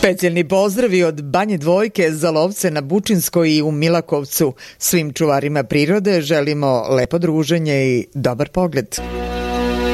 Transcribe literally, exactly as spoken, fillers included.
Specijalni pozdravi od Banje Dvojke za lovce na Bučinskoj i u Milakovcu. Svim čuvarima prirode želimo lepo druženje i dobar pogled.